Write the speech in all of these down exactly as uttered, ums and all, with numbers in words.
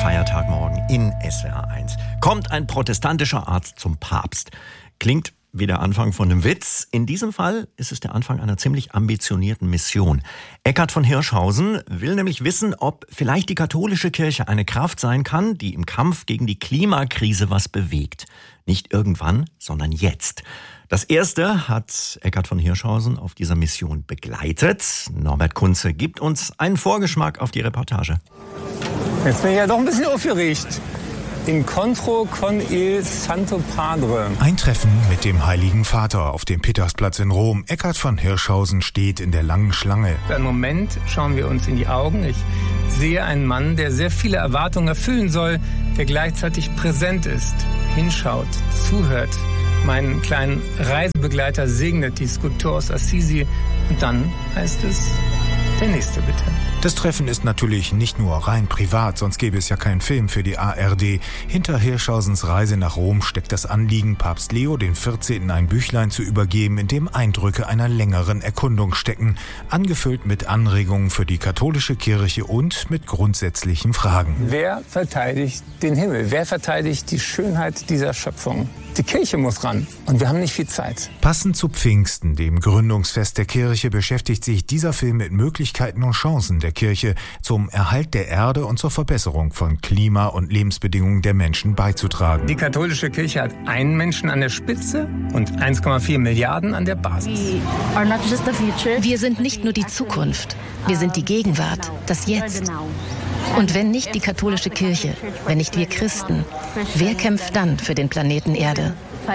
Feiertagmorgen in S W R eins. Kommt ein protestantischer Arzt zum Papst. Klingt wie der Anfang von einem Witz. In diesem Fall ist es der Anfang einer ziemlich ambitionierten Mission. Eckhard von Hirschhausen will nämlich wissen, ob vielleicht die katholische Kirche eine Kraft sein kann, die im Kampf gegen die Klimakrise was bewegt. Nicht irgendwann, sondern jetzt. Das erste hat Eckhard von Hirschhausen auf dieser Mission begleitet. Norbert Kunze gibt uns einen Vorgeschmack auf die Reportage. Jetzt bin ich ja doch ein bisschen aufgeregt. Incontro con il Santo Padre. Ein Treffen mit dem Heiligen Vater auf dem Petersplatz in Rom. Eckhard von Hirschhausen steht in der langen Schlange. Einen Moment schauen wir uns in die Augen. Ich sehe einen Mann, der sehr viele Erwartungen erfüllen soll, der gleichzeitig präsent ist, hinschaut, zuhört, meinen kleinen Reisebegleiter segnet, die Skulptur aus Assisi. Und dann heißt es, der nächste bitte. Das Treffen ist natürlich nicht nur rein privat, sonst gäbe es ja keinen Film für die A R D. Hinter Hirschhausens Reise nach Rom steckt das Anliegen, Papst Leo den vierzehnten ein Büchlein zu übergeben, in dem Eindrücke einer längeren Erkundung stecken, angefüllt mit Anregungen für die katholische Kirche und mit grundsätzlichen Fragen. Wer verteidigt den Himmel? Wer verteidigt die Schönheit dieser Schöpfung? Die Kirche muss ran und wir haben nicht viel Zeit. Passend zu Pfingsten, dem Gründungsfest der Kirche, beschäftigt sich dieser Film mit Möglichkeiten und Chancen der Kirche zum Erhalt der Erde und zur Verbesserung von Klima und Lebensbedingungen der Menschen beizutragen. Die katholische Kirche hat einen Menschen an der Spitze und eins Komma vier Milliarden an der Basis. Wir sind nicht nur die Zukunft, wir sind die Gegenwart, das Jetzt. Und wenn nicht die katholische Kirche, wenn nicht wir Christen, wer kämpft dann für den Planeten Erde?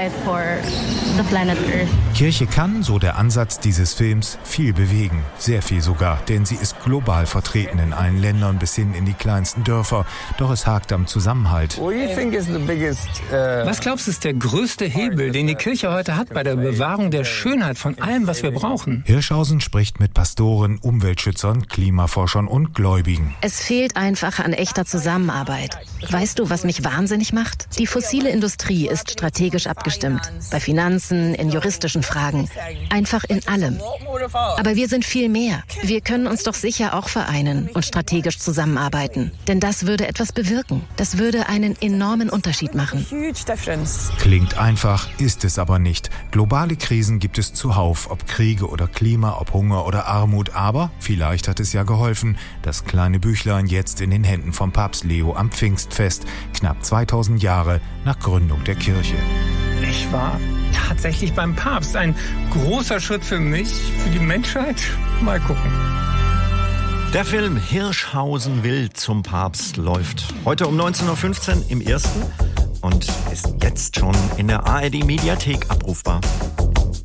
Kirche kann, so der Ansatz dieses Films, viel bewegen. Sehr viel sogar, denn sie ist global vertreten in allen Ländern bis hin in die kleinsten Dörfer. Doch es hakt am Zusammenhalt. Was glaubst du, ist der größte Hebel, den die Kirche heute hat bei der Bewahrung der Schönheit von allem, was wir brauchen? Hirschhausen spricht mit Pastoren, Umweltschützern, Klimaforschern und Gläubigen. Es fehlt einfach an echter Zusammenarbeit. Weißt du, was mich wahnsinnig macht? Die fossile Industrie ist strategisch abgestimmt. Bei Finanzen, in juristischen Fragen, einfach in allem. Aber wir sind viel mehr. Wir können uns doch sicher auch vereinen und strategisch zusammenarbeiten. Denn das würde etwas bewirken. Das würde einen enormen Unterschied machen. Klingt einfach, ist es aber nicht. Globale Krisen gibt es zuhauf, ob Kriege oder Klima, ob Hunger oder Armut. Aber vielleicht hat es ja geholfen, das kleine Büchlein jetzt in den Händen von Papst Leo am Pfingstfest, knapp zweitausend Jahre nach Gründung der Kirche. Ich war tatsächlich beim Papst. Ein großer Schritt für mich, für die Menschheit. Mal gucken. Der Film Hirschhausen will zum Papst läuft heute um neunzehn Uhr fünfzehn im ersten und ist jetzt schon in der A R D Mediathek abrufbar.